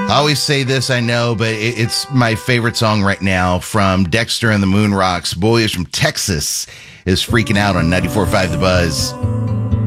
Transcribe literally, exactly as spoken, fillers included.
I always say this, I know, but it, it's my favorite song right now from Dexter and the Moon Rocks. Boy is from Texas is freaking out on ninety-four point five The Buzz.